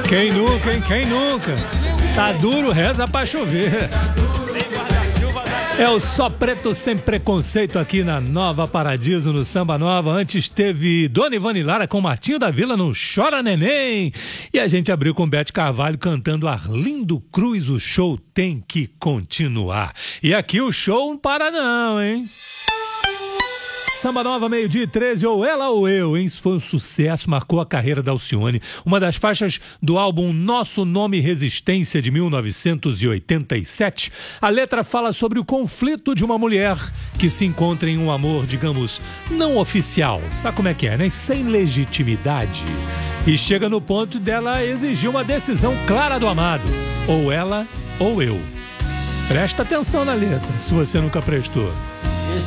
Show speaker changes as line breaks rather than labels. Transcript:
Quem nunca, hein? Quem nunca? Tá duro, reza pra chover. É o Só Preto Sem Preconceito aqui na Nova Paradiso, no Samba Nova. Antes teve Dona Ivone Lara com Martinho da Vila no Chora Neném. E a gente abriu com Bete Carvalho cantando Arlindo Cruz. O show tem que continuar. E aqui o show não para não, hein? Samba Nova, 12h13, ou Ela ou Eu, hein? Isso foi um sucesso, marcou a carreira da Alcione. Uma das faixas do álbum Nosso Nome Resistência, de 1987. A letra fala sobre o conflito de uma mulher que se encontra em um amor, digamos, não oficial. Sabe como é que é, né? Sem legitimidade. E chega no ponto dela exigir uma decisão clara do amado. Ou ela ou eu. Presta atenção na letra, se você nunca prestou.